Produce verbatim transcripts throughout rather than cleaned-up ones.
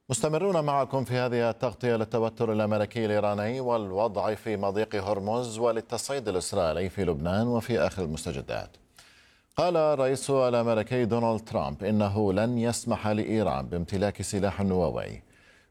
مستمرون معكم في هذه التغطية للتوتر الأمريكي الإيراني والوضع في مضيق هرمز وللتصعيد الإسرائيلي في لبنان وفي آخر المستجدات. قال الرئيس الأمريكي دونالد ترامب إنه لن يسمح لإيران بامتلاك سلاح نووي،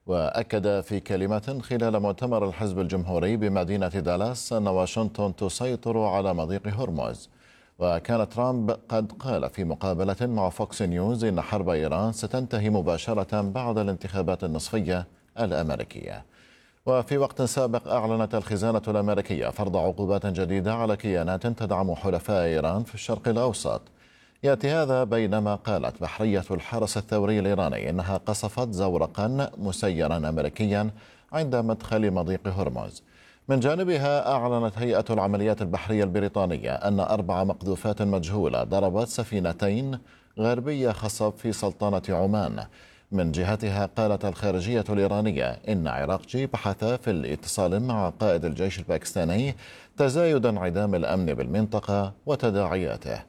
وأكد في كلمة خلال مؤتمر الحزب الجمهوري بمدينة دالاس أن واشنطن تسيطر على مضيق هرمز. وكان ترامب قد قال في مقابلة مع فوكس نيوز إن حرب إيران ستنتهي مباشرة بعد الانتخابات النصفية الأمريكية. وفي وقت سابق أعلنت الخزانة الأمريكية فرض عقوبات جديدة على كيانات تدعم حلفاء إيران في الشرق الأوسط. يأتي هذا بينما قالت بحرية الحرس الثوري الإيراني إنها قصفت زورقا مسيرا أمريكيا عند مدخل مضيق هرمز. من جانبها أعلنت هيئة العمليات البحرية البريطانية أن أربع مقذوفات مجهولة ضربت سفينتين غربي خصب في سلطنة عمان. من جهتها قالت الخارجية الإيرانية إن عراقجي بحث في الاتصال مع قائد الجيش الباكستاني تزايد انعدام الأمن بالمنطقة وتداعياته.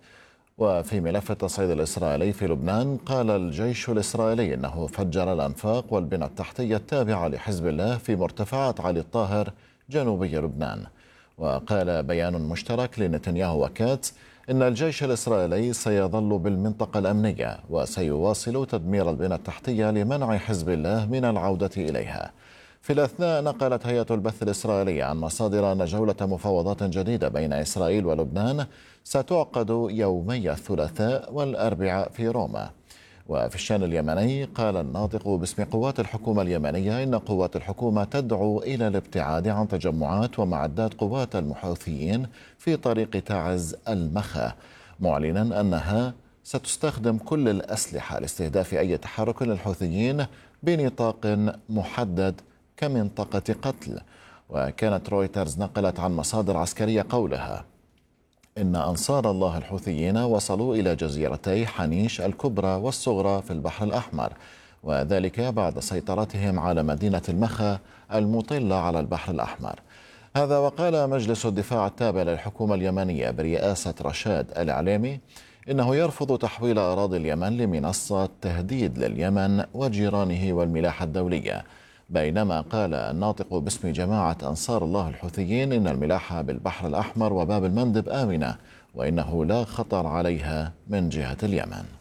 وفي ملف التصعيد الإسرائيلي في لبنان، قال الجيش الإسرائيلي إنه فجر الأنفاق والبنى التحتية التابعة لحزب الله في مرتفعات علي الطاهر جنوبي لبنان. وقال بيان مشترك لنتنياهو وكاتس إن الجيش الإسرائيلي سيظل بالمنطقة الأمنية وسيواصل تدمير البنى التحتية لمنع حزب الله من العودة إليها. في الأثناء، نقلت هيئة البث الإسرائيلية عن مصادر أن جولة مفاوضات جديدة بين إسرائيل ولبنان ستعقد يومي الثلاثاء والأربعاء في روما. وفي الشأن اليمني، قال الناطق باسم قوات الحكومة اليمنية إن قوات الحكومة تدعو إلى الابتعاد عن تجمعات ومعدات قوات المحوثيين في طريق تعز المخا، معلنا أنها ستستخدم كل الأسلحة لاستهداف أي تحرك للحوثيين بنطاق محدد كمنطقة قتل. وكانت رويترز نقلت عن مصادر عسكرية قولها إن أنصار الله الحوثيين وصلوا إلى جزيرتي حنيش الكبرى والصغرى في البحر الأحمر، وذلك بعد سيطرتهم على مدينة المخا المطلة على البحر الأحمر. هذا وقال مجلس الدفاع التابع للحكومة اليمنية برئاسة رشاد العليمي إنه يرفض تحويل أراضي اليمن لمنصة تهديد لليمن وجيرانه والملاحة الدولية. بينما قال الناطق باسم جماعة أنصار الله الحوثيين إن الملاحة بالبحر الأحمر وباب المندب آمنة، وإنه لا خطر عليها من جهة اليمن.